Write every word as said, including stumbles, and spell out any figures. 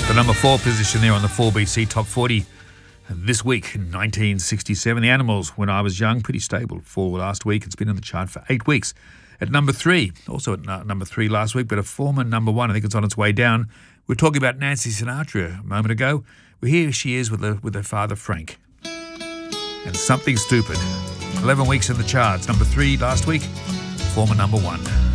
The number four position there on the four B C Top forty this week in nineteen sixty-seven. The Animals, When I Was Young, pretty stable for last week. It's been in the chart for eight weeks. At number three, also at n- number three last week, but a former number one. I think it's on its way down. We were talking about Nancy Sinatra a moment ago. Well, here she is with, her, with her father, Frank. And Something Stupid. eleven weeks in the charts. Number three last week, former number one.